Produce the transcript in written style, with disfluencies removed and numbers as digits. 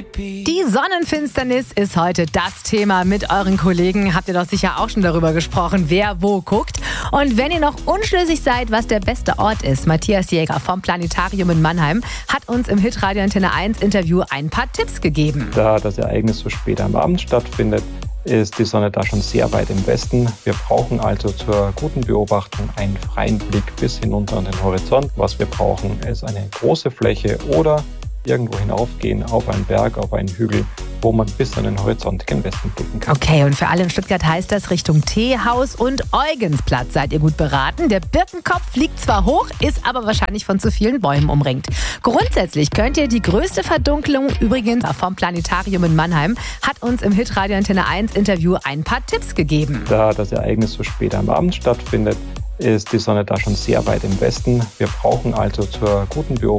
Die Sonnenfinsternis ist heute das Thema mit euren Kollegen. Habt ihr doch sicher auch schon darüber gesprochen, wer wo guckt. Und wenn ihr noch unschlüssig seid, was der beste Ort ist, Matthias Jäger vom Planetarium in Mannheim hat uns im Hitradio Antenne 1 Interview ein paar Tipps gegeben. Da das Ereignis so spät am Abend stattfindet, ist die Sonne da schon sehr weit im Westen. Wir brauchen also zur guten Beobachtung einen freien Blick bis hinunter an den Horizont. Was wir brauchen, ist eine große Fläche oder irgendwo hinaufgehen auf einen Berg, auf einen Hügel, wo man bis an den Horizont gen Westen blicken kann. Okay, und für alle in Stuttgart heißt das Richtung Teehaus und Eugensplatz seid ihr gut beraten. Der Birkenkopf liegt zwar hoch, ist aber wahrscheinlich von zu vielen Bäumen umringt. Grundsätzlich könnt ihr die größte Verdunkelung übrigens vom Planetarium in Mannheim hat uns im Hitradio Antenne 1 Interview ein paar Tipps gegeben. Da das Ereignis so spät am Abend stattfindet, ist die Sonne da schon sehr weit im Westen. Wir brauchen also zur guten Beobachtung